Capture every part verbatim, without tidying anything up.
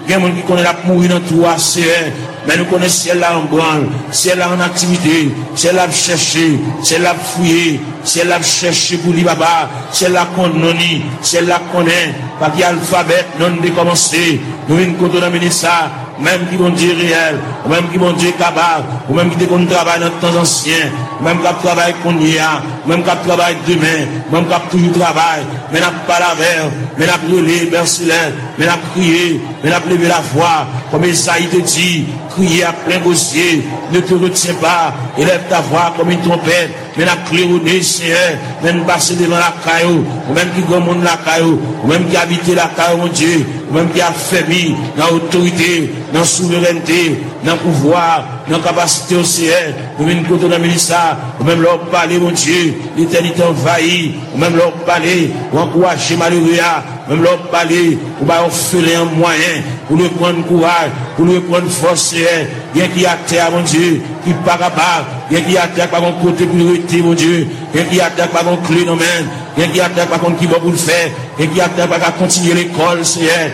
il y a des gens qui connaissent la mourir dans tout, c'est mais nous connaissons ciel là en branle, ciel là en activité, ciel là chercher, ciel là fouiller, ciel là chercher pour lui baba, ciel là qu'on noni, ciel là connaît, pas qu'il y a l'alphabet non décommencé, nous venons contre le ministre ça, même qui vont dire réel, ou même qui vont dire cabal, ou même qui déconne travail dans le temps ancien, même qui travaille qu'on y a, même qui travaille demain, même qui toujours travail, mais n'a pas la verre, mais n'a brûlé, bercelaire, mais n'a crié, mais n'a levé la voix, comme Esaïe te dit, crier à plein gosier, ne te retiens pas, élève ta voix comme une trompette, mais n'a claironné, Seigneur, même passer devant la caillou, ou même qui grand monde la caillou, ou même qui habite la caillou, mon Dieu, ou même qui a affaibli dans l'autorité, dans la souveraineté, dans le pouvoir, dans la capacité au Seigneur, ou même quand on a mis ça, ou même leur parler, mon Dieu, l'éternité envahie, ou même leur parler, ou encourager malheureux, même leur parler, ou bien offrir un moyen, pour lui prendre courage, pour lui prendre force, bien qu'il y a terre, mon Dieu, qui pas capable, bien qu'il y a terre, pas mon côté pour lui rester, mon Dieu, bien qu'il y a terre, pas mon clé, non, même, bien qu'il y a terre, pas contre qui va pour le faire, bien qu'il y a terre, pas continuer l'école, Seigneur.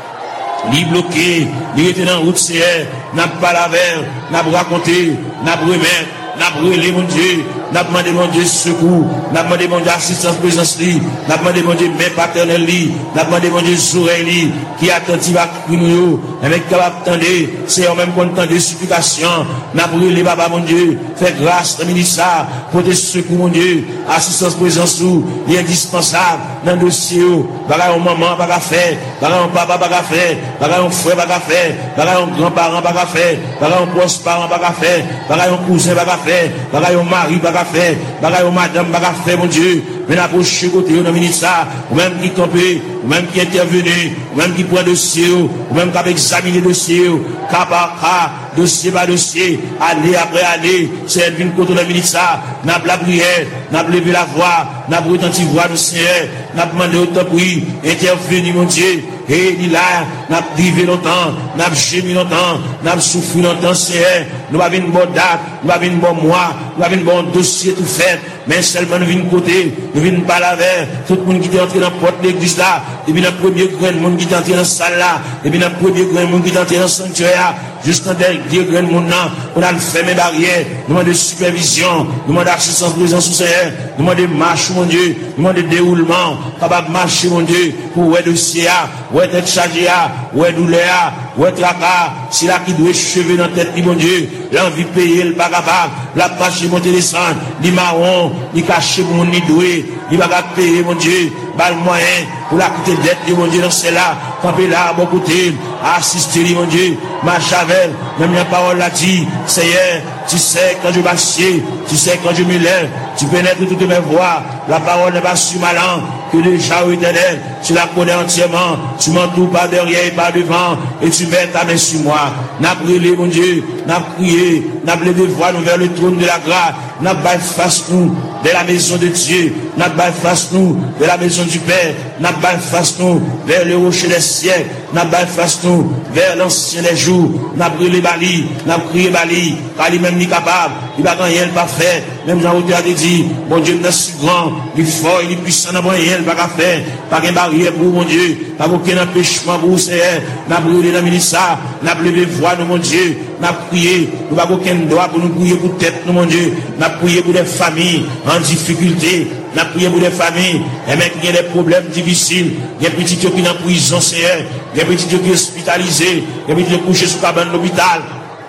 Ni bloqué, ni était dans la route, Seigneur, n'a pas la verre, n'a pas raconté, n'a pas remettre, n'a pas brûlé, mon Dieu, n'a pas demandé, mon Dieu, secours, n'a pas demandé, mon Dieu, assistance, présence, n'a pas demandé, mon Dieu, mère paternelle, n'a pas demandé, mon Dieu, oreilles, qui attentive à nous, et mec, capable d'attendre, c'est en même content de supplication, n'a pas brûlé, papa, mon Dieu, fais grâce, dans le ministère, pour des secours, mon Dieu, assistance, présence, il est indispensable, dans le dossier, bagarre au maman, bagarre faire, bagarre au papa, bagarre faire, bagarre au frère, bagarre faire, bagarre au grand-parent, bagarre faire, bagarre au proche-parent, bagarre faire, bagarre au cousin, bagarre faire, bagarre au mari, bagarre faire, bagarre au madame, bagarre faire, mon Dieu, mais l'approche côté, on a mis ça, ou même qui campé, ou même qui intervenu, ou même qui prend dossier, ou même qui a examiné dossier, cas par cas, dossier par dossier, année après année, c'est une côté, on a mis ça, n'a pas la prière, n'a pas levé la voix, n'a pas retenti voix du Seigneur, n'a pas demandé autant prix, intervenu, mon Dieu, et il a, n'a pas privé longtemps, n'a pas gémi longtemps, n'a pas souffert longtemps, Seigneur, nous avons une bonne date, nous avons une bonne mois, nous avons un bon dossier tout fait, mais seulement nous venons côté, nous venons pas la verre, tout le monde qui est entré dans la porte de l'église là, et puis le premier grand monde qui est entré dans la salle là, et puis le premier grand monde qui est entré dans le sanctuaire, juste dans le grand monde là, on a fait mes barrières, nous demandons de supervision, nous demandons d'assistance présence au Seigneur, nous demandons de marche, mon Dieu, nous demandons de déroulement, capable de marcher, mon Dieu, pour où est le dossier, où est être chargé, où est douleur, où est tracas, c'est là qui doit cheveux dans la tête, mon Dieu, l'envie de payer, le pas capable, la marche monter descendre, ni marron, ni caché pour mon ni doué, ni pas payer, mon Dieu, bal moyen, pour la quitter dette, mon Dieu, dans celle-là, camper là, à bon côté, assister, mon Dieu, marche avec, même la parole l'a dit, Seigneur, tu sais quand je m'assieds, tu sais quand je me lève, tu pénètres toutes mes voies, la parole n'est pas sur ma langue, que déjà au éternel, tu la connais entièrement, tu m'entoures par derrière et par devant, et tu mets ta main sur moi. N'a brûlé, mon Dieu, n'a prié, n'a levé voix nous vers le trône de la grâce, n'a pas face nous de la maison de Dieu, n'a pas face nous de la maison du Père, n'a pas face nous vers le rocher des siècles, n'a pas face nous vers l'ancien des jours, n'a brûlé Bali, n'a prié Bali, car lui-même n'est capable, il va rien pas faire, même Jean-Route a dit, mon Dieu, il est si grand, il est fort, il est puissant, n'a rien pas faire, pas de barrière pour mon Dieu, pas aucun empêchement pour vous, Seigneur, n'a brûlé dans le ministère, n'a levé voix, nous, mon Dieu, n'a prié, nous n'avons aucun droit pour nous prier pour tête, nous, mon Dieu, n'a prié pour des familles en difficulté, n'a prié pour des familles, et même qui ont des problèmes difficiles, il y a des petits qui sont en prison, Seigneur, il y a des petits qui sont hospitalisés, il y a des petits qui sont couchés sous cabane de l'hôpital,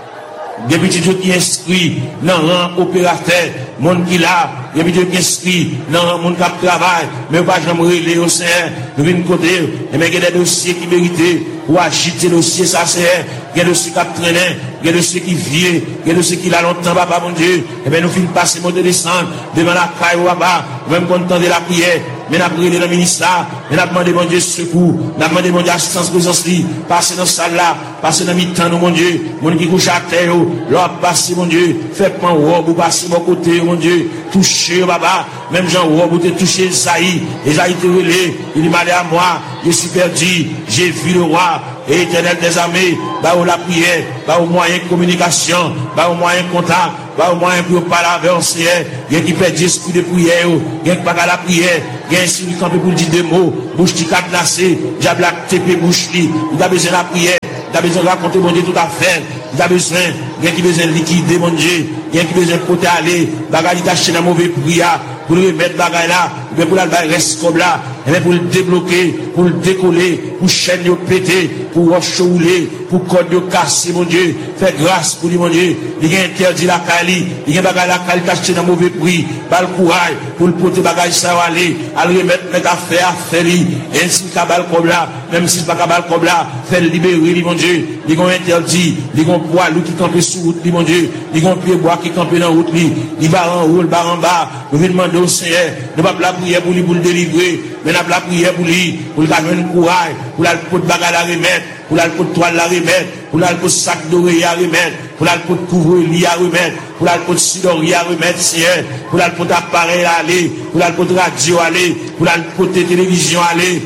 des petits qui sont inscrits dans le rang opérateur, monde qui l'a, des petits qui sont inscrits dans le monde qui travaille, mais pas jamais relé au Seigneur, nous venons côté, et mais il y a des dossiers qui méritent pour agiter le dossier, ça c'est, il y a des dossiers qui traînent, il y a des dossiers qui viennent, il y a des dossiers qui l'a longtemps, papa, mon Dieu, et bien nous finissons passer, monter, descendre, devant la caille, papa, même content de la prière, mais nous avons prié dans le ministère, mais nous avons demandé, mon Dieu, secours, nous avons demandé, mon Dieu, assistance, présence, passer dans cette salle là, passer dans le mi-temps, mon Dieu, mon qui couche à terre, l'or passer, mon Dieu, fait pas robe, ou passer mon côté, mon Dieu, toucher, papa, même Jean robe, ou te toucher Esaïe, Esaïe te relé, il m'a dit à moi, je suis perdu, j'ai vu le roi, et éternel des armées, bah où la prière, bah au moyen de communication, bah au moyen de contact, bah au moyen pour parler avec un Seigneur, il y a qui perd l'esprit de prière, il y a qui pas la prière, il y a un signe qui pour dire des mots, bouche qui cadenassée, diable a tapé bouche li, il a besoin de la prière, il a besoin de raconter, mon Dieu, tout à fait. Il a besoin, il y a qui besoin de liquider, mon Dieu. Il y a qui besoin de côté aller, bagaille d'acheter dans mauvais prix, pour le remettre bagaille là, mais pour la reste comme là, et pour le débloquer, pour le décoller, pour chaîne de péter, pour roche rouler, pour code de casser, mon Dieu. Fais grâce pour lui, mon Dieu. Il y a interdit la Kali, il y a bagaille la Kali d'acheter dans mauvais prix, pas le courage, pour le porter bagaille ça va aller, à le remettre, mettre à faire, à faire, ainsi qu'à bal comme là, même si c'est pas qu'à bal comme là, faire libérer, mon Dieu. Il y a interdit, il y a un poids, lui qui campe sous route, mon Dieu. Il y a un pied bois qui campe dans la route, il va en haut, il va en bas. Nous venons demander au Seigneur, nous ne pas la prière pour lui, pour le délivrer, mais nous pas la prière pour lui, pour lui donner le courage, pour la pot de bagarre à remettre, pour la pot de toile à remettre, pour la pot de sac doré à remettre, pour la pot de couvre-lit à remettre, pour la pot de sidori à remettre, Seigneur, pour la pot d'appareil à aller, pour la pot de radio à aller, pour la pot de télévision à aller,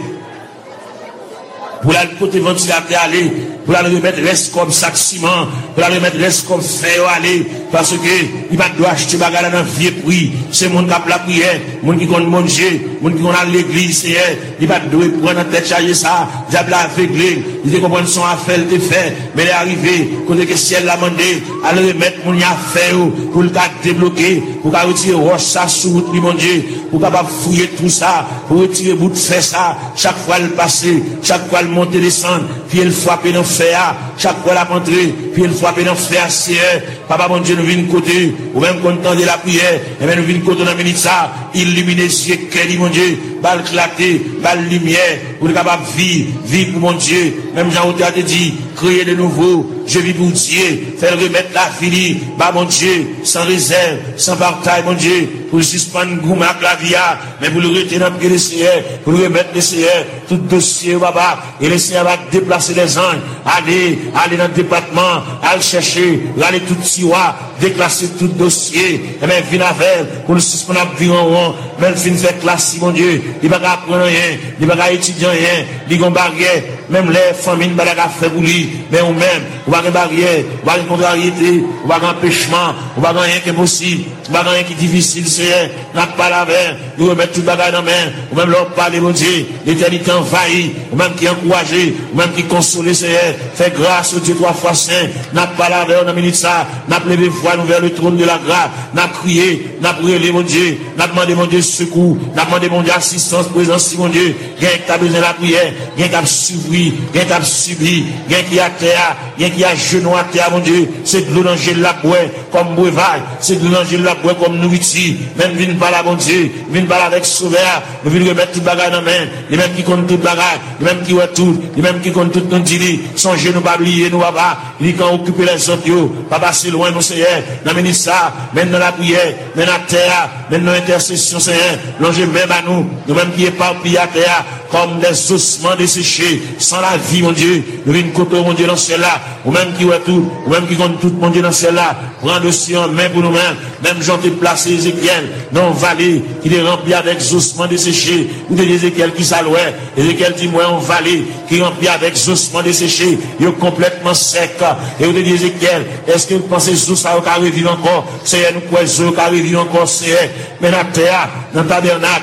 pour la côté ventilateur aller, pour la remettre reste comme sac ciment, pour la remettre reste comme fer aller, parce que il va doit acheter bagarre dans vieux prix, c'est mon qui a la prière, mon qui compte manger, mon qui compte à l'église, c'est il va doit prendre en tête charger ça, diable aveuglé, il comprendre son affaire de fait, mais il est arrivé, côté que ciel l'a demandé, à le remettre mon affaire pour le cas débloquer, pour qu'à retirer roche ça sous route, mon Dieu, pour capable fouiller tout ça, pour retirer bout de fait ça, chaque fois le passer, chaque fois le monter, descendre, puis il frappe dans le fer, chaque fois la rentrer, puis il frappe dans le fer, c'est papa mon Dieu nous vient côté, ou même content de la prière, et bien nous vient côté dans la minute ça, illuminer les yeux, qu'elle mon Dieu, balle claté, balle lumière, pour être capable de vivre, vivre pour mon Dieu, même Jean-Auteur te dit, créer de nouveau, je vis pour Dieu, faire remettre la fille, bah mon Dieu, sans réserve, sans partage, mon Dieu, pour suspendre gourmet à la vie, mais pour le retirer dans le pied des Seigneurs, pour le remettre les Seigneurs, tout dossier, papa, et le Seigneur va déplacer les anges, aller, aller dans le département, aller chercher, aller tout tiroir, déclasser tout dossier, et bien, venir avec, pour le suspendre à vie en rond, même fin faire classe, mon Dieu, il va pas apprendre rien, il va pas étudier rien, il va barrière, même les familles, il va pas faire pour lui, mais ou même, on va une barrière, on va une contrariété, on va un empêchement, on va rien qui est possible, on va rien qui est difficile, c'est, n'a pas la veine, nous remettre tout bagage dans la main, ou même leur parler, mon Dieu, l'éternité envahie, ou même qui encouragé, ou même qui console, c'est, fait grâce au Dieu trois fois saint, n'a pas la veine, on a minute ça, n'a pas levé voix, nous vers le trône de la grâce, n'a crié, n'a brûlé, mon Dieu, n'a demandé, mon Dieu, secours, n'a demandé, mon Dieu, assistance, présence, mon Dieu, gain qui a besoin de la prière, gain qui a subi, gain qui a subi, gain qui a terre, gain qui a genou à terre, mon Dieu, c'est de l'eau dans la boue, comme breuvage, c'est de l'eau dans la boue, comme nourriture, même vine pas là, mon Dieu, vine pas là avec sauveur, nous venons remettre tout bagage dans la main, les mêmes qui comptent tout bagage, les mêmes qui voient tout, les mêmes qui comptent tout, nous dit, songez, nous pas oublier, nous pas, il quand occuper les autres, pas passer loin, mon Seigneur, dans le ça, même dans la prière, même dans la terre, même dans l'intercession, Seigneur, longez même à nous, nous mêmes qui éparpillés à terre, comme des ossements desséchés, sans la vie, mon Dieu, nous venons côté, mon Dieu, dans celle-là, ou même qui voit tout, ou même qui compte tout, mon Dieu, dans celle-là, prends le dossier en main pour nous-mêmes, même Jean te placé Ézéchiel, dans la vallée, qui est rempli avec ossements desséchés, ou de Ézéchiel qui s'allouait, Ézéchiel dit, moi, en vallée, qui est rempli avec ossements desséchés, il est complètement sec, et vous dites Ézéchiel, est-ce que vous pensez que ça va revivre encore, c'est nous quoi, ça va revivre encore, c'est, mais dans la terre, dans le tabernacle,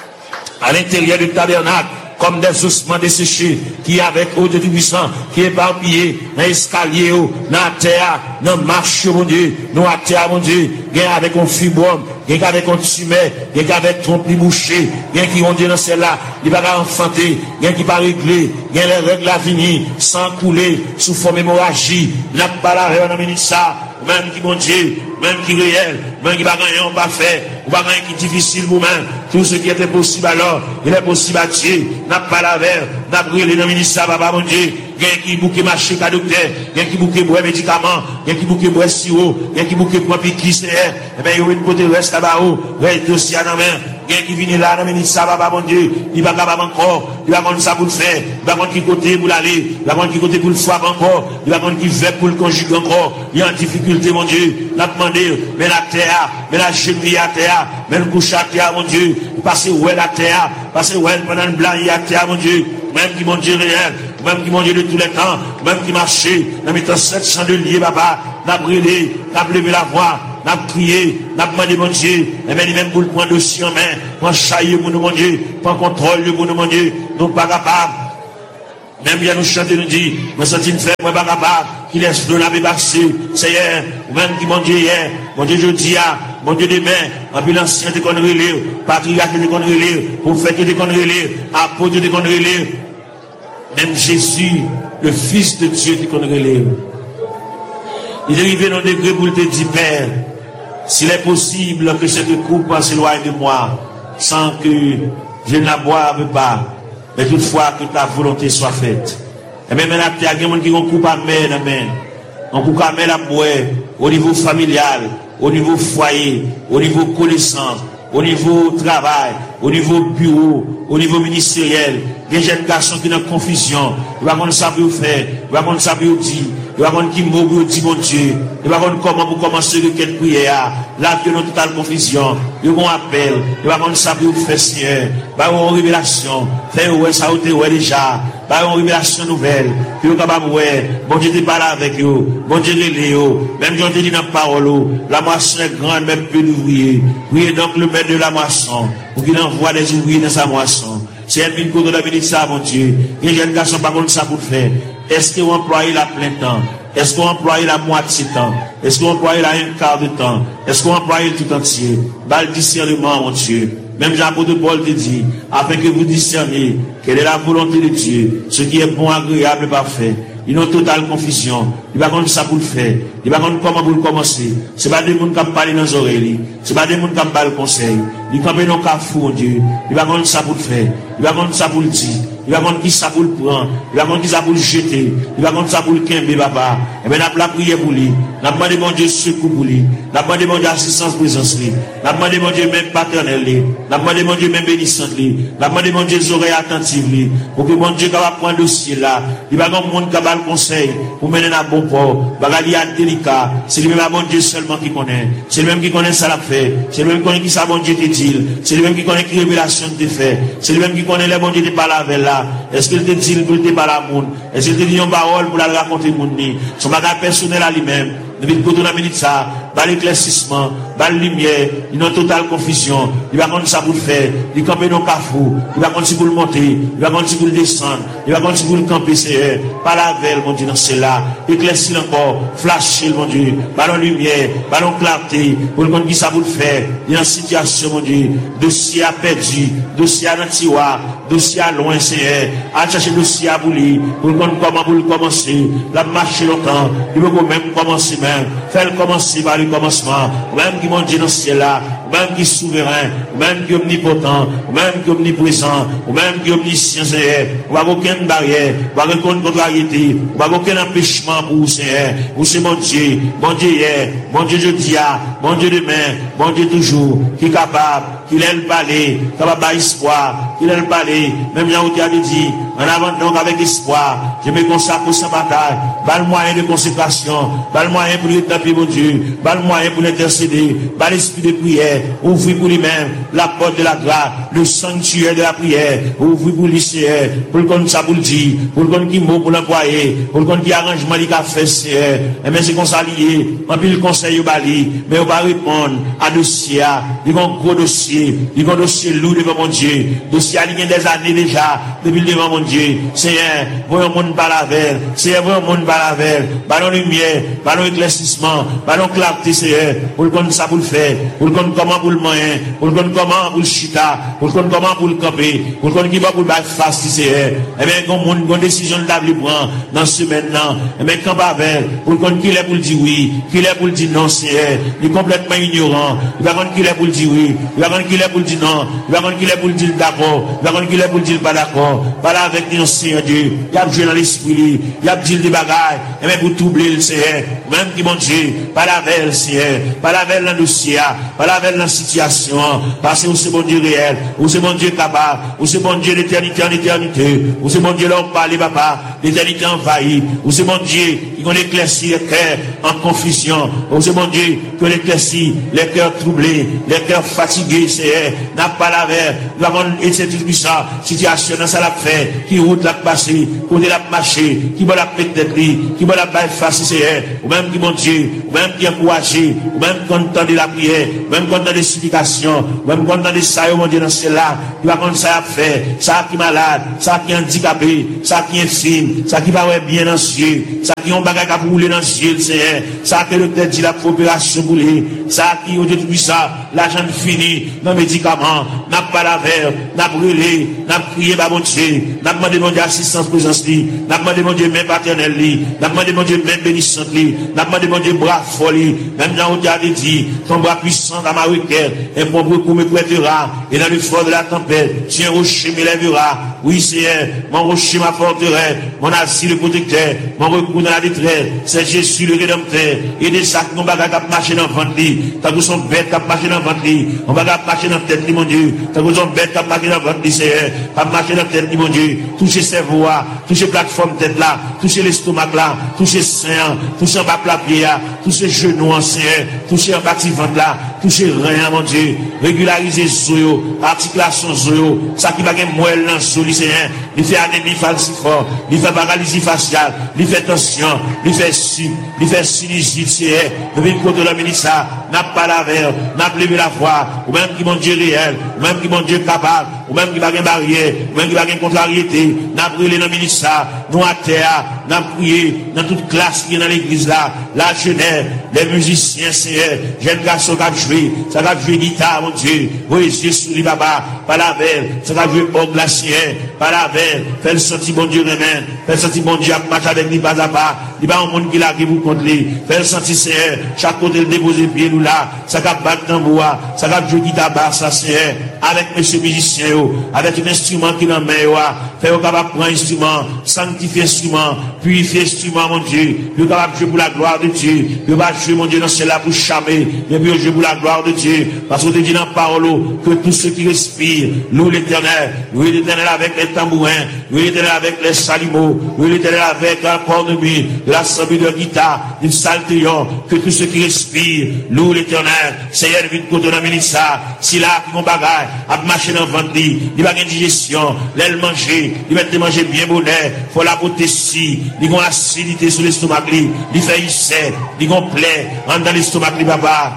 à l'intérieur du tabernacle, comme des ossements desséchés, qui avec eau de Tout-Puissant, qui est éparpillé, dans l'escalier, dans la terre, dans la marche, mon Dieu, dans la terre, mon Dieu, gain avec un fibrome, gain avec un tumeur, gain avec trompe bouché, gain qui, mon Dieu, dans celle-là, il va pas enfanter, gain qui va régler, gain les règles à venir, sans couler, sous forme hémorragie, n'a pas la réunion, dans ça, même qui, mon Dieu, même qui réel, même qui va gagner, on va faire, on va gagner qui est difficile pour même, tout ce qui était possible alors, il est possible à Dieu, n'a pas la verre, n'a brûlé dans le ministère, papa, mon Dieu, gain qui bouquet marché qu'à docteur, gain qui bouquet boire médicaments, gain qui bouquet boire sirop, gain qui bouquet prendre piqûre, c'est, eh bien, il y a une côté reste là-bas, reste dossier à la main, gain qui vient là, dans le ministère, papa, mon Dieu, il va capable encore, il va prendre ça pour le faire, il va prendre qui côté pour l'aller, il va prendre qui côté pour le frapper encore, il va prendre qui fait pour le conjuguer encore, il y a une difficulté, mon Dieu, n'a demandé, mais la terre, mais la cheville à terre, mais le couche à terre, mon Dieu, passez où est la terre, passez où est pendant le blanc, il y a terre, mon Dieu, même qui mon Dieu réel, même qui mon Dieu de tous les temps, même qui marchait, dans mettant sept chandeliers, papa, n'a brûlé, n'a levé la voix, n'a crié, n'a demandé mon Dieu, et bien, même pour le prendre dossier en main, pour chailler pour nous, mon Dieu, pour contrôle pour nous, mon Dieu, nous pas capables. Même bien nous chanter, nous dit, nous sentons une frère, moi, pas capable, qui laisse l'eau la passer, Seigneur, ou même qui, mon Dieu, hier, mon Dieu, je dis, mon Dieu, demain, en plus l'ancien de qu'on relève, patriarche de qu'on relève, prophète de qu'on relève, apôtre de qu'on relève, même Jésus, le Fils de Dieu de qu'on relève. Il est arrivé dans le degré pour te dire, Père, s'il est possible que cette coupe s'éloigne de moi, sans que je ne la boive pas, mais toutefois que ta volonté soit faite. Et même là, il y a des gens qui ont coupe à main, amen. On coupe à main à boire, au niveau familial, au niveau foyer, au niveau connaissance, au niveau travail, au niveau bureau, au niveau ministériel. Des jeunes garçons qui sont en confusion, ils ne savent pas faire, ils ne savent pas dire, ils ne savent pas qui mot dit mon Dieu, ils ne savent pas comment pour commencer quelle prière, là ils ont totale confusion, ils ont un appel, ils ne savent pas faire Seigneur, ils ont une révélation, faire ouais ça a ouais déjà, ils ont une révélation nouvelle, ils sont capables ouais, bon Dieu te parle avec eux, bon Dieu les eux, même Dieu te dit dans la parole, la moisson est grande, même peu d'ouvriers, priez donc le maître de la moisson, pour qu'il envoie des ouvriers dans sa moisson. C'est un bin de la bénédiction, ça, mon Dieu. Les jeunes garçons, par contre, ça pour faire. Est-ce qu'on emploie la plein temps? Est-ce qu'on emploie la moitié temps? Est-ce qu'on emploie la un quart de temps? Est-ce qu'on emploie le tout entier? Bal discernement, mon Dieu. Même Jean-Paul te dit, afin que vous discerniez quelle est la volonté de Dieu, ce qui est bon, agréable et parfait. Ils ont totale confusion. Ils ne savent pas ça pour le faire. Ils ne savent pas comment pour le commencer. Ce n'est pas des gens qui parlent dans les oreilles. Ce n'est pas des gens qui parlent le conseil. Ils ne savent pas mon Dieu. Ils ne savent pas ça pour le faire. Ils ne savent pas ça pour le dire. Ils ne savent pas qui ça pour le prendre. Ils ne savent pas qui ça pour le jeter. Ils ne savent pas ça pour le quimber, papa. Et bien, nous avons prié pour lui. Nous avons demandé mon Dieu secours pour lui. Nous avons demandé mon Dieu assistance présence lui. Nous avons demandé mon Dieu même paternel lui. Nous avons demandé mon Dieu même bénissante lui. Nous avons demandé mon Dieu les oreilles attentives lui. Pour que mon Dieu capable prendre dossier là. Il va avoir monde capable conseil pour mener à bon port. Bagali a délicat. C'est lui-même à bon Dieu seulement qui connaît. C'est lui-même qui connaît ça l'a fait. C'est lui-même qui connaît qui ça bon Dieu te dit. C'est lui-même qui connaît qui révélation te fait. C'est lui-même qui connaît les bon Dieu te parle avec là. Est-ce qu'il te dit pour te parler à monde? Est-ce qu'il te dit une parole pour la raconter monde ni? Son bagage personnel à lui-même. Depuis que tu as mis ça, par l'éclaircissement, par la lumière, il y a une totale confusion. Il va continuer ça pour le faire. Il va camper dans le carrefour. Il va continuer pour le monter. Il va continuer pour le descendre. Il va continuer pour le camper, c'est par la veille, mon Dieu, dans celle-là. Éclaircir encore, flasher, mon Dieu, par la lumière, par la clarté, pour le continuer ça pour le faire. Il y a une situation, mon Dieu, dossier à perdu, dossier à tiroir, dossier à loin, c'est à chercher dossier à boulir, pour le continuer comment pour le commencer. La marche longtemps, il veut même commencer. Faire commencer par le commencement, même qui monte dans le ciel là, même qui est souverain, même qui est omnipotent, même qui est omniprésent, même qui est omniscient, on va aucune barrière, on va aucune contrariété, on va aucun empêchement pour vous, Seigneur. Vous, c'est mon Dieu, mon Dieu hier, mon Dieu jeudi, mon Dieu demain, mon Dieu toujours, qui est capable, qui est le palais, capable d'espoir, qui est le palais, même Jean Outi a dit, en avant donc avec espoir, je me consacre pour sa bataille, pas le moyen de consécration, pas le moyen pour l'établir mon Dieu, pas le moyen pour l'intercéder, pas l'esprit de prière, ouvrir pour lui-même la porte de la grâce, le sanctuaire de la prière, ouvrir pour lui, Seigneur, pour le compte ça pour le dire, pour le compte qui mot pour l'employer, pour le compte qui arrangement il a fait, Seigneur, et bien c'est qu'on s'allie, on peut le conseil au bali, mais on va répondre à dossier, il y a un gros dossier, il y a un dossier lourd devant mon Dieu, dossier il y a des années déjà, depuis devant mon Dieu, Seigneur, voyons mon monde par la veille, Seigneur, voyons mon monde par la veille, ballon lumière, ballon éclaircissement, ballon clarté, Seigneur, pour le compte ça pour le faire, pour le compte comment pour le moyen, pour le compte comment pour le chita, pour le compte comment pour le camper, pour le compte qui va pour le battre face, Seigneur, et bien, qu'on monde, qu'on décision de table prend dans ce maintenant, et bien, quand pas avec, pour le compte qu'il est pour le dire oui, qu'il est pour le dire non, Seigneur, il est complètement ignorant, il va compte qu'il est pour le dire oui, il va compte qu'il est pour le dire non, il va compte qu'il est pour le dire d'accord, il va compte qu'il est pour le dire pas d'accord, pas là avec nous, Seigneur Dieu, il y a joué dans l'esprit, il y a dit des bagailles, et bien, pour tout oublier le Seigneur, même qui mon Dieu, pas la veille, Seigneur, pas la veille dans le dossier, pas la veille dans la situation, parce que c'est mon Dieu réel, ou c'est mon Dieu capable, ou c'est mon Dieu d'éternité en éternité, ou c'est mon Dieu là on parle, papa, l'éternité envahie, ou c'est mon Dieu qui qu'on éclaircit les cœurs en confusion, ou c'est mon Dieu qui éclaircit les cœurs troublés, les cœurs fatigués, c'est, n'a pas la verre, nous avons été tout ça, situation dans ça l'a fait, qui route l'a passé, côté l'a marché, qui va la peut-être qui va la baille face, c'est, ou même qui bon Dieu, ou même qui encouragé, ou même content de la prière, ou même content des supplications, ou même content de ça, mon Dieu, dans cela, qui va contre ça à faire, ça qui est malade, ça qui est handicapé, ça qui est infime, ça qui va bien dans le ciel, ça qui ont bagage à rouler dans le ciel, c'est, ça que le tête dit la coopération boulée, ça qui, au Dieu tout ça, l'argent fini, dans les médicaments, n'a pas la verre, n'a brûlé, n'a prié, bah, mon Dieu, n'a demandé mon Dieu assistance, présence, n'a demandé mon Dieu même paternel, n'a demandé mon Dieu même bénissante, n'a demandé mon Dieu bras folie, même dans où tu avais dit, ton bras puissant dans ma requête, et mon beaucoup me prêtera, et dans le fort de la tempête, tiens, rocher m'élèvera, oui, c'est mon rocher m'apporterait, mon asile le protecteur, mon recours dans la détresse, c'est Jésus le rédempteur, et des sacs, mon bagage à marcher dans le ventre, t'as que son bête à marcher dans le ventre, on va marcher dans la tête, mon Dieu, t'as que son bête à marcher dans le ventre, c'est pas marcher dans la tête, mon Dieu, toucher ses voix, toucher plateforme tête là, toucher l'estomac là, toucher sein, toucher en bas la pierre, toucher genoux anciens, toucher en bas ventre là, toucher rien, mon Dieu, régulariser zoyo, articulation zoyo, ça qui va gagner moelle dans le lycéen, il fait anémie falciforme, il fait paralysie faciale, il fait tension, il fait si, il fait sinusite, c'est, depuis le côté de la ministre, n'a pas la verre, n'a pas levé la foi, ou même qui mon Dieu réel, ou même qui mon Dieu capable, ou même qui va gagner barrière, ou même qui va gagner contrariété, n'a brûlé dans le ministre, nous à terre, n'a prié, dans toute classe qui est dans l'église là, la jeunesse, les musiciens, c'est, jeunes garçons qui ont joué, ça va jouer guitare, mon Dieu, oui, Jésus, lui, baba, pas la verre, ça va jouer au glacier, pas la verre, fait le senti, bon Dieu, remède, fait le senti, bon Dieu, à marcher avec lui, pas à pas, il va un monde qui l'a, qui vous contre lui, fait le senti, c'est, chaque côté, le déposer pied, nous là, ça va battre dans bois, ça va jouer guitare, ça c'est, avec monsieur musicien, avec un instrument qui n'en met, fait au capable prendre instrument, sanctifier instrument, purifier instrument, mon Dieu, le capable jouer pour la gloire de Dieu, le va jouer, mon Dieu, dans celle-là pour charmer, mais puis jouer pour la gloire de Dieu, parce qu'on te dit dans la parole, que tous ceux qui respirent, louent l'éternel, louent l'éternel avec les tambourins, louent l'éternel avec les salimos, louent l'éternel avec un corps de nuit, de l'assemblée de guitare, du saltéon, que tous ceux qui respirent, louent l'éternel, Seigneur, vite côté dans ministre, si là, qui vont bagaille, à marcher dans le ventre, il va gagner digestion, l'aile manger, il va te manger bien bonnet, faut la beauté si, il va acidité sur l'estomac, il fait issé, il va plaie, en dans l'estomac, papa.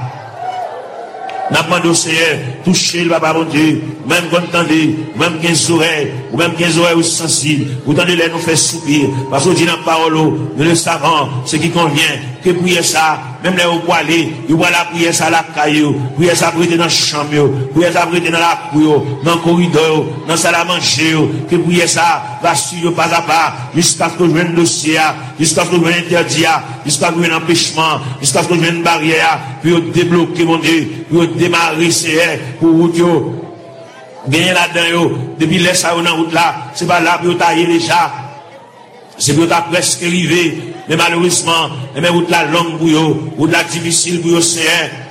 N'a pas de Seigneur, toucher le papa, mon Dieu, même quand entendez, même quinze oreilles, ou même quinze oreilles sensibles, vous entendez les nous faire soupir, parce qu'on dit dans la parole, nous le savons, ce qui convient, que prier ça, même les au poilé, il voit la prière ça la caillou, prier ça prêter dans la chambre, prier ça prêter dans la cour, dans le corridor, dans la salle à manger, que prier ça, va suivre pas à pas, jusqu'à ce que je vienne dossier, jusqu'à ce que je vienne interdit, jusqu'à ce que je vienne empêchement, jusqu'à ce que je vienne barrière, puis débloquer, mon Dieu, puis démarrer, c'est pour vous, gagner là-dedans, depuis les ça, on en route là, c'est pas là, puis tailler déjà, c'est pour ta presque arrivé, mais malheureusement, et même route la longue pour vous, route la difficile pour vous, c'est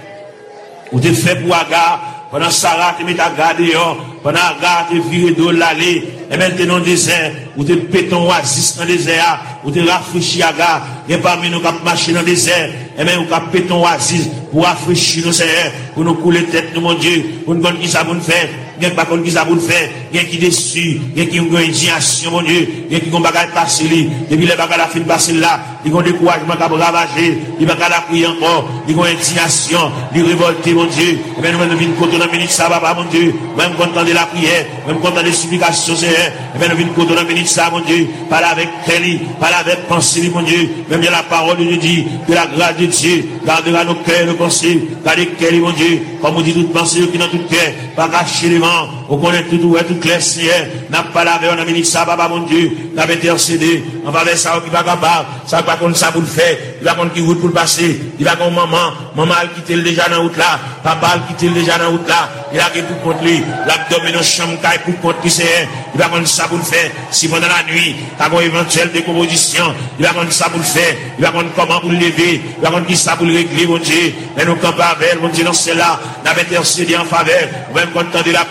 ou te fait pour Agar, pendant Sarah, te met à garder, pendant Agar, te viré de l'allée, et maintenant désert, ou te péton oasis dans le désert, ou te rafraîchir Agar, et parmi nous qui marcher dans le désert, et même ou qui péton oasis, pour rafraîchir nos Seigneur, pour nous couler tête, nous, mon Dieu, pour nous connaître qui ça pour nous faire, il y a pas qu'on qui ça pour nous faire, il y a qui déçu, il y a qui ont une indignation, mon Dieu, il y a qui ont bagage passé, depuis les bagages la fin passé là, ils ont découragement qui a ravagé, ils ont pas prier encore, ils ont indignation, ils révolté, mon Dieu, et bien nous venons venir côté dans le ministre, ça va pas, mon Dieu, même content de la prière, même content des supplications, Seigneur, et bien nous venons côté dans le ministre, ça, mon Dieu, parler avec Kelly, parler avec pensée, mon Dieu, même bien la parole de Dieu dit, que la grâce de Dieu gardera nos cœurs, nos pensées, gardez Kelly, mon Dieu, comme on dit toute pensée qui dans tout cœur, pas cacher les mains, on connaît tout, tout, tout clair, Seigneur, n'a pas lavé, on a mis ça, papa, mon Dieu, n'a pas intercédé, on va vers ça, qui va capable, ça va contre ça pour le faire, il va contre qui route pour le passer, il va contre maman, maman a quitté le déjà dans la route là, papa a quitté le déjà dans la route là, il a quitté pour contre lui, l'abdomen dans chambre, pour contre qui c'est, il va contre ça pour le faire, si pendant la nuit, t'as une éventuelle décomposition, il va contre ça pour le faire, il va contre comment pour le lever, il va contre qui ça pour le régler, mon Dieu, mais nous campons avec, mon Dieu, dans celle-là, n'a pas intercédé en faveur, même quand de la prière,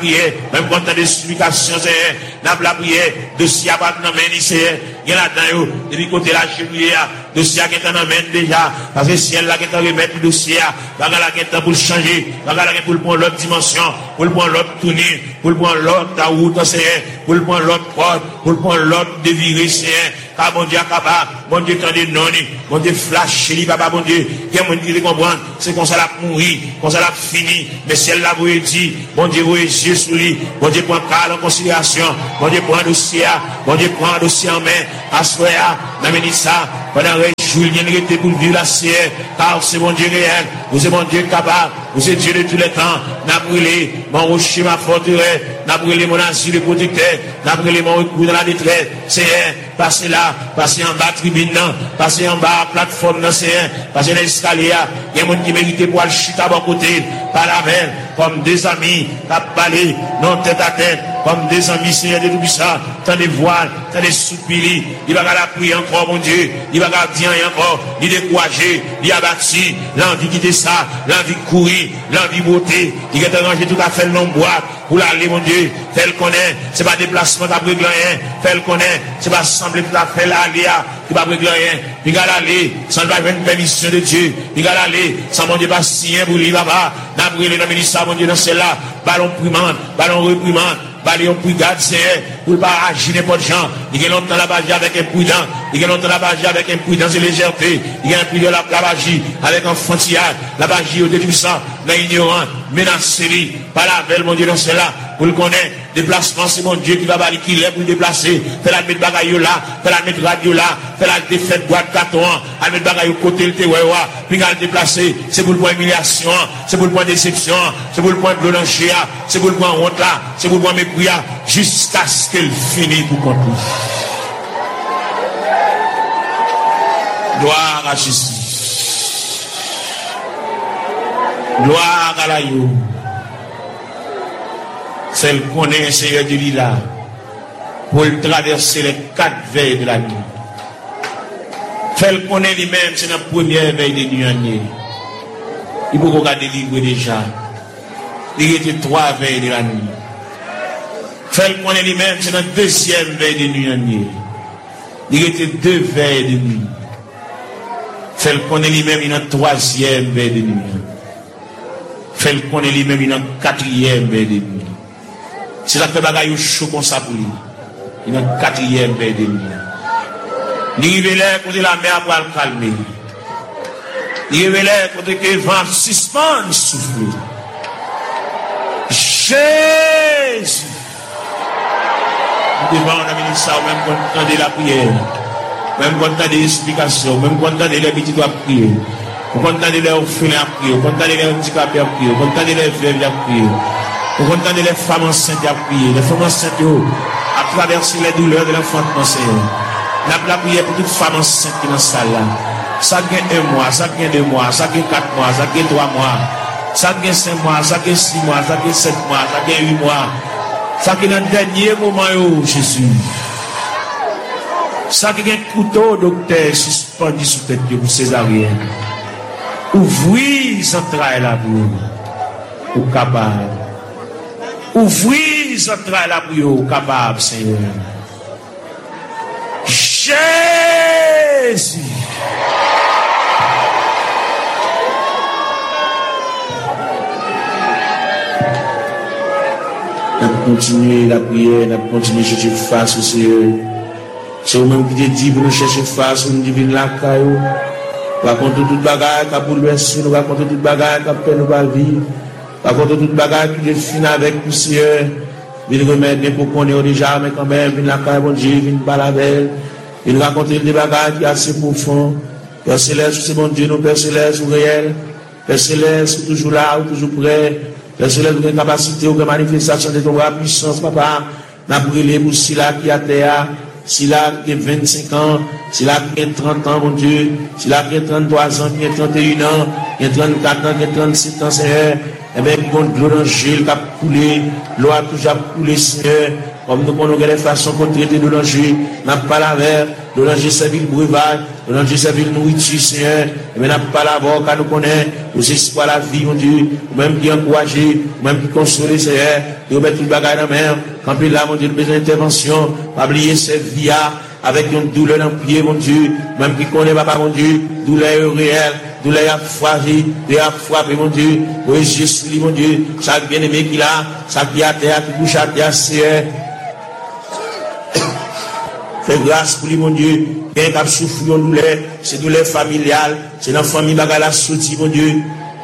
prière, même quand des supplications, c'est, n'a la prière, de si à pas d'amène, c'est, il y a là-dedans, depuis côté la cheminée, de si à qui t'en amène déjà, parce que si elle là qui t'en remet le dossier, bagarre là qui t'en pour le changer, bagarre là pour le prendre l'autre dimension, pour le prendre l'autre tournée, pour le prendre l'autre ta route, c'est, pour le prendre l'autre porte, pour le prendre l'autre déviré, c'est, car mon Dieu capable, mon Dieu t'en est non, mon Dieu flash, li papa, mon Dieu, qui a mon Dieu comprendre, c'est qu'on ça l'a mourir, qu'on ça l'a fini, mais si elle l'a voulu dire, mon Dieu, vous yeux sur lui, mon Dieu prend cas en considération, mon Dieu prend un dossier, mon Dieu prend un dossier en main, à soya, n'amène ça, pendant Julien était pour vivre la C R, car c'est mon Dieu réel, vous êtes mon Dieu capable, vous êtes Dieu de tous les temps, n'a brûlé mon rocher, ma forteresse, n'a brûlé mon asile de protecteur, n'a brûlé mon recours dans la détresse, c'est un, passez là, passez en bas tribune, passez en bas plateforme, c'est un, passez dans l'escalier, il y a un monde qui mérite pour aller chuter à bon côté, par la veine, comme des amis, qui parlé, non tête à tête, comme des amis, Seigneur de tout ça, tant de voiles, tant de soupirs, il va la prier encore, mon Dieu, il va dire encore, il décourager, il abattu, l'envie quitter ça, l'envie courir, l'envie beauté, il est arrangé tout à fait le boîte, pour l'aller, mon Dieu, fait le connaît, c'est pas déplacement d'après rien, fait le connaît, c'est pas sembler tout à fait l'aléa, qui va régler rien, il va aller, sans pas une permission de Dieu, il va aller, sans mon Dieu pas signer pour lui, là-bas, n'a brûlé dans le ministère, mon Dieu, dans celle-là, ballon primante, ballon reprimande, ballon brigade, c'est pour ne pas agir n'importe gens, il y a longtemps la bagie avec imprudent, il y a longtemps la bagie avec imprudence et légèreté, il y a un prix de la bagie avec enfantillage, la bagie au dépuissant, l'ignorant, menacé, par la belle, mon Dieu, dans celle-là, pour le connaître, déplacement, c'est mon Dieu qui va balayer, qui l'est pour le déplacer, fait la mettre bagaille là, fait la mettre radio là, fait la défaite boîte carton, à mettre bagaille au côté, le téwewa, puis à le déplacer, c'est pour le point humiliation, c'est pour le point déception, c'est pour le point de l'encher, c'est pour le point honte là, c'est pour le point mépris, jusqu'à ce qu'elle finisse pour qu'on touche. Gloire à Jésus. Gloire à la yo. Celle qu'on est, Seigneur Dieu, là, pour traverser les quatre veilles de la nuit. Celle qu'on est lui-même, c'est la première veille de nuit. Il faut regarder livre déjà. Il était trois veilles de la nuit. Celle qu'on est lui-même, c'est la deuxième veille de nuit. Il était deux veilles de nuit. Celle qu'on est lui-même, il y a une troisième veille de nuit. Celle qu'on est lui-même, il y a une quatrième veille de nuit. C'est ça que bagaille chaud comme ça pour lui. Il y a une quatrième veille de nuit. Il révèle côté la mer pour le calmer. Il révèle côté que le vent suspend souffler. Jésus. Nous devons amener ça, même quand on entend la prière, même quand on entend des explications, même quand on entend les petits doigts prier, quand on entend les orphelins à prier, quand on entend les handicapés à prier, quand on entend les veuves à prier, quand on entend les femmes enceintes à prier, les femmes enceintes à traverser les douleurs de l'enfantement, Seigneur. Nous avons prié pour toute femme enceinte qui est dans la salle là. Ça gagne un mois, ça gagne deux mois, ça gagne quatre mois, ça gagne trois mois, ça gagne cinq mois, ça gagne six mois, ça gagne sept mois, ça gagne huit mois. Ça qui est dans le dernier moment, Jésus. Ça qui est un couteau, docteur, suspendu sous tête pour césarienne. Ouvrez les entrailles là pour vous, capable. Ouvrez les entrailles là pour vous, capable, Seigneur. Jésus. Nous continuer la prière, nous continuer à chercher face au Seigneur. C'est vous-même qui te dit pour nous chercher face, nous divine la caillou. Par contre, toute bagarre qui a bouleversé, nous raconter toute bagarre qui a fait nous vivre. Par contre, toute bagarre qui est finie avec nous, Seigneur. Il remet pour qu'on ait déjà, mais quand même, il la caillou, bon Dieu, il va la belle. Il raconte des bagarres qui sont assez profondes. Père Céleste, c'est mon Dieu, nous, Père Céleste, ou réel. Père Céleste, toujours là, ou toujours prêt. Père Céleste, ou capacité, ou manifestation de ton bras puissance, papa. N'a brûlé pour Sila qui a terre. Sila qui a vingt-cinq ans. Sila qui a trente ans, mon Dieu. Sila qui a trente-trois ans, qui a trente et un ans, qui a trente-quatre ans, qui a trente-sept ans, Seigneur. Eh bien, qui compte l'eau d'angèle qui a coulé. L'eau a toujours coulé, Seigneur. Comme nous connaissons les façons qu'on traite de l'angèle. N'a pas la mer. De l'angèle, c'est le breuvage. Nous Dieu servir nourriture, Seigneur. Et maintenant, pas la voix, car nous connaissons, aux espoirs la vie, mon Dieu. Même qui encourager, même qui consoler, Seigneur. Et nous mettons tout le bagage dans la main. Quand puis là, mon Dieu, nous besoin d'intervention. Pas oublier cette vie avec une douleur dans le pied, mon Dieu. Même qui connaît, papa, mon Dieu. Douleur réelle. Douleur à frappé, douleur à frappé, mon Dieu. Oui, Jésus, mon Dieu. Chaque bien-aimé qu'il a, chaque qui a terre, qui bouge à terre, Seigneur. Fais grâce pour lui, mon Dieu. Bien qu'il souffre de douleur, c'est douleur familiale, c'est dans la famille qui a sorti, mon Dieu.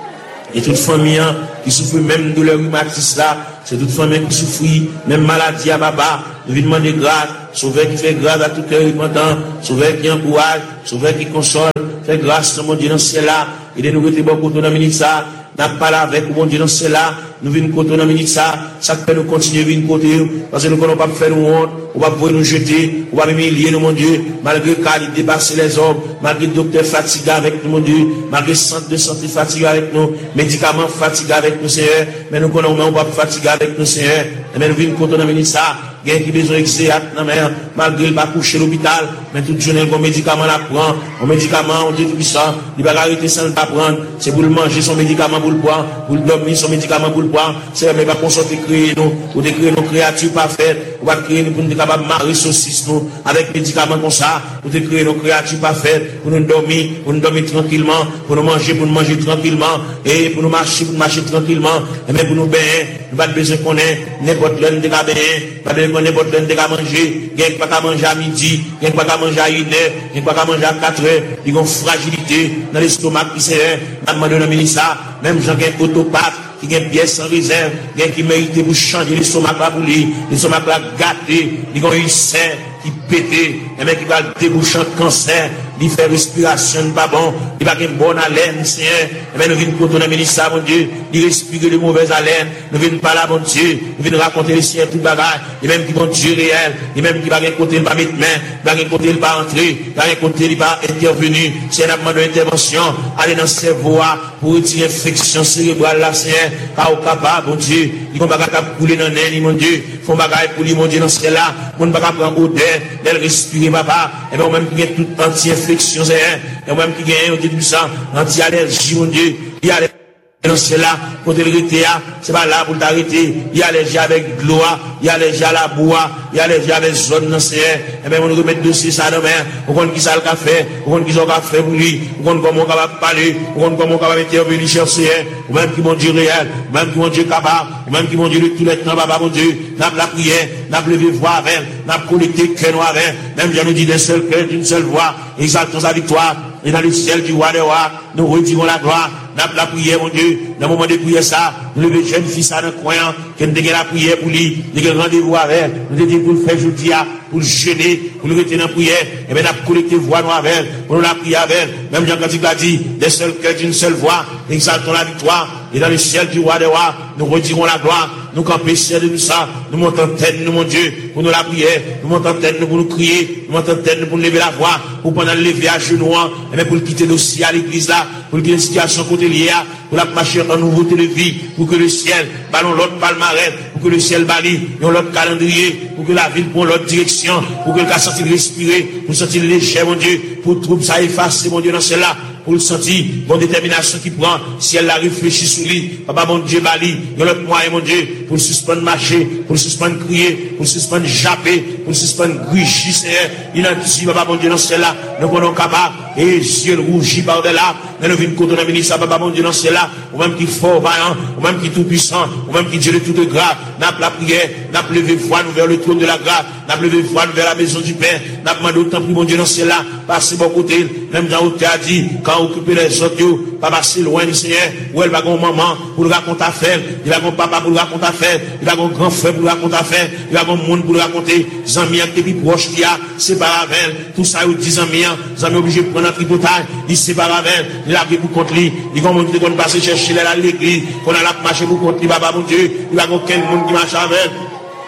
Et toute famille qui souffre même de douleur rhumatisme là, c'est toute famille qui souffre, même maladie à baba. Nous venons demander grâce, sauveur qui fait grâce à tout cœur repentant, sauveur qui encourage, sauveur qui console, fait grâce, mon Dieu, dans ce ciel-là, et de nous retirer beaucoup dans la minute ça. N'a pas là avec mon Dieu dans cela, nous venons côté dans la minute ça, ça fait nous continuer venir côté, parce que nous ne pouvons pas faire nous honte, on va pouvoir nous jeter, on va humilier nous, mon Dieu, malgré qu'il dépasse les hommes, malgré le docteur fatigué avec nous, mon Dieu, malgré le centre de santé fatigué avec nous, médicaments fatigués avec nous, Seigneur, mais nous connaissons, on va pas fatiguer avec nous, Seigneur, mais nous venons côté dans la minute ça, il y a qui besoin d'exéat dans la mer, malgré le pas coucher l'hôpital, mais toute journée, un médicament la prend, un médicament, on dit tout ça, il va arrêter sans le pas prendre, c'est pour le manger son médicament pour le boire, pour le dormir son médicament pour le boire, c'est mais pas pour sortir créer nous, pour créer nos créatures parfaites, on va créer nous pour nous capables de marrer saucisse nous, avec médicaments comme ça, pour créer nos créatures parfaites, pour nous dormir, pour nous dormir tranquillement, pour nous manger, pour nous manger tranquillement, et pour nous marcher, pour nous marcher tranquillement, et même pour nous baigner, nous pas besoin qu'on ait, n'importe l'un de la baigner, pas besoin qu'on ait n'importe l'un de la manger, il n'y a pas qu'à manger à midi, il n'y a pas qu'à manger à une heure, il n'y a pas qu'à manger à quatre heures, il y a une fragilité dans l'estomac qui s'est, dans le ministre, même gens qui ont autopathe, qui ont une pièce sans réserve, qui méritent pour changer l'estomac là pour lui, l'estomac là gâté, ils ont une serre qui pète, et même qui va déboucher un cancer, il fait respiration pas bon, il va avoir une bonne haleine, Seigneur, et bien nous venons pour ton ministre, mon Dieu, il respire de mauvaises haleines, nous venons parler à mon Dieu, nous venons raconter les siens, tout le bagage, et même qui vont Dieu réel, et même qui va rien côté, il va mettre main, il va rien côté, il va entrer, il va rien côté, il va intervenir, c'est un demande d'intervention, aller dans ses voies, pour retirer l'infection cérébrale là, Seigneur, car au capable, mon Dieu, ils vont pas couler dans l'air, mon Dieu, font bagaille pour lui, mon Dieu, dans ce là, on ne va pas prendre odeur, d'elle respirer, papa, et bien, même qui a toute anti-infection, et même qui a tout ça, anti-allergie, mon Dieu, il y a dans cela, pour te l'arrêter, c'est pas là pour t'arrêter, il y a allergie avec de l'eau, il y a allergie à la bois, il y a allergie avec zone dans ce et bien, on nous remet dossier ça demain, on compte qui ça le café, on compte qui ça le café pour lui, on compte comment on va parler, on compte comment on va intervenir chercher, ou même qui mon Dieu réel, ou même qui mon Dieu capable, ou même qui mon Dieu de tous les temps, papa, mon Dieu, n'a la prière, n'a levé voix avec, n'a connecté cœur noir avec, même je nous dis d'un seul cœur, d'une seule voix, exaltons sa victoire, et dans le ciel du roi des rois, nous retirons la gloire, n'a la prière, mon Dieu, dans le moment de prière ça, nous levons jeune fils à notre croyant, qui nous dégaine la prière pour lui, nous avons rendez-vous avec, nous avons pour le faire jeudi, pour le jeûner, pour le retenir en prière, et bien, nous avons collecté voix noire avec, pour nous la prier avec, même Jean Cantique l'a dit, des seuls cœurs d'une seule voix, exaltons la victoire, et dans le ciel du roi des rois, nous retirons la gloire, nous campons ciel de tout ça, nous montons tête, nous, mon Dieu, pour nous la prière, nous montons tête, nous, pour nous crier, nous montons tête, nous, pour nous lever la voix, pour pendant le lever à genoux, et bien, pour le quitter dossier à l'église là, pour le quitter une situation côté liée, pour la marcher en nouveauté de vie, pour que le ciel, ballon l'autre palmarès, pour que le ciel bali, et l'autre calendrier, pour que la ville prenne l'autre direction, pour que le cas sentir respirer, pour sentir léger, mon Dieu, pour trouble ça effacer, mon Dieu, dans celle-là, pour le sentir, bonne détermination qui prend, si elle la réfléchit sur lui, papa, mon Dieu, bali, et l'autre moyen, mon Dieu, pour le suspendre marcher, pour le suspendre crier, pour le suspendre japper, pour le suspendre grigir, Seigneur, il a dit, papa, mon Dieu, dans celle-là, nous prenons capable, et yeux rougis par-delà, mais nous venons contre le ministre, papa, mon Dieu, dans celle-là, ou même qui fort, vaillant, ou même qui tout puissant, ou même qui Dieu de toute grâce, n'a pas la prière, n'a pas levé foi, nous vers le trône de la grâce, n'a pas levé foi, nous vers la maison du Père, n'a pas demandé autant pour mon Dieu, dans celle-là, passer bon côté, même dans l'autre a dit, quand occuper les autres, pas passer loin du Seigneur, où elle va avoir maman pour le raconter à faire, il va avoir papa pour le raconter à faire, il va avoir grand frère pour le raconter à faire, il va avoir monde pour le raconter, les amis qui sont proches qui a, c'est pas avec tout ça, ils disent amis, les amis obligés de prendre un tripotage, ils c'est pas avec il a pris pour contre lui, ils vont monter qu'on passe chercher à l'église, qu'on a la marché pour contre lui, papa mon Dieu, il va avoir aucun monde qui marche avec.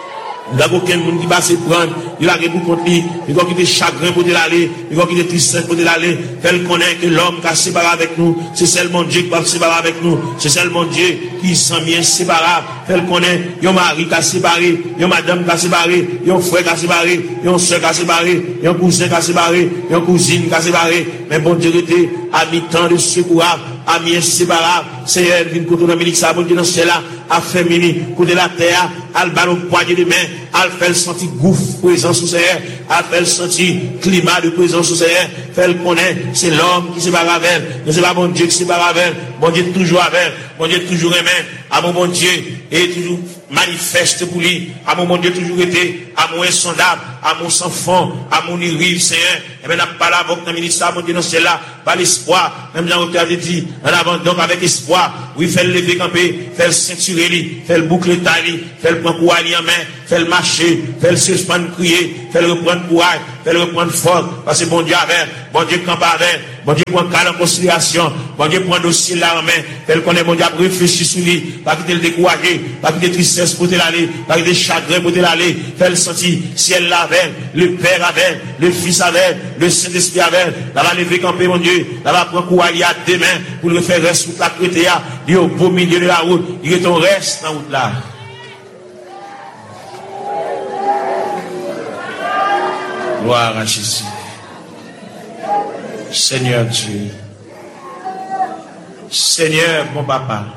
Il n'y a aucun monde qui va se prendre, il a pour contre lui, il va quitter chagrin pour l'aller, il va quitter tristesse pour l'aller. Fait connaît que l'homme qui a séparé avec nous, c'est seulement Dieu qui va se séparer avec nous, c'est seulement Dieu qui s'en vient séparable. Fait connaît, il y a un mari qui a séparé, il y a madame qui a séparé, il y a un frère qui a séparé, il y a un soeur qui a séparé, il y a un cousin qui a séparé, il y a une cousine qui a séparé. Mais bon Dieu était à mi-temps de secours, à mi-inséparable. Seigneur, vient contre l'Amérique, ça, bon Dieu, dans ce là, à féminin, côté de la terre, à le ballon poignet de main, à le faire sentir gouffre, présence sous Seigneur, à le faire sentir climat de présence sous Seigneur, faire le connaître, c'est l'homme qui se barre avec elle, mais c'est pas bon Dieu qui se barre avec elle, bon Dieu toujours avec elle, bon Dieu toujours aimé, à mon bon Dieu, et toujours manifeste pour lui, à mon bon Dieu toujours été, à mon insondable, à mon sans fond, à mon rive, Seigneur, et bien, n'a pas la voix dans le ministère, mon Dieu, dans ce là, pas l'espoir, même Jean-Octave a dit, en avant, donc avec espoir, oui, fait le lever camper, fait le ceinturer lui, fait le boucler taille, fait le prendre courage en main, fait le marcher, fait le suspendre crier, fait le reprendre courage, fait le reprendre fort, parce que bon Dieu avec, bon Dieu campe avec, bon Dieu prend calme en considération, bon Dieu prend dossier là en main, fait le connaît, bon Dieu réfléchir sur lui, pas quitter le décourager, pas quitter tristesse pour te l'aller, pas quitter chagrin pour te l'aller, fait le sentir, ciel avec, le Père avec, le Fils avec, le Saint-Esprit avec, là va lever camper mon Dieu, là va prendre courage à deux mains, pour le faire reste toute la crété, il est au beau milieu de la route, il est ton reste dans la route là. Gloire à Jésus. Seigneur Dieu. Seigneur mon papa.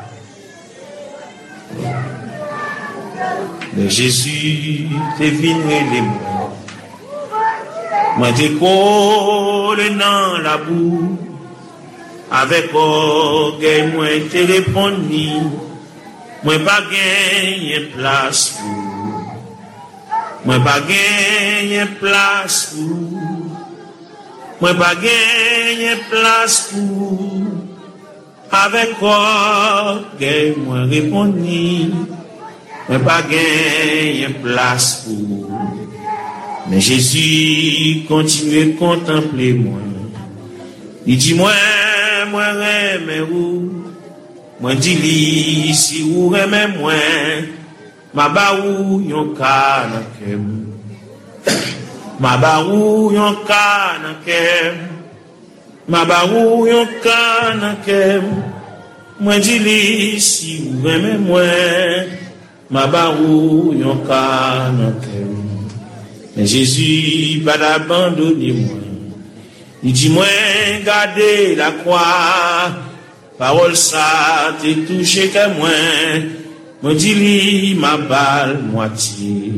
Mais Jésus t'es venu les mots. Moi t'es collé dans la boue. Avec orgueil, moi t'es répondu. Moi pas gagné place pour. Moi pas gagné place pour. Moi pas gagné place pour. Avec orgueil, moi répondu. Moi pas gagné place pour. Mais Jésus continue à contempler moi. Il dit moi, moi aime vous. Moi dis si vous aimez moi. Ma baou yon kanakem. Ma baou yon kanakem. Ma baou yon kanakem. Moi dis si vous aimez moi. Ma baou yon kanakem. Mais Jésus va d'abandonner moi. Il dit moi gardez la croix. Parole ça t'est touché que moi. Moi dis li ma balle moitié.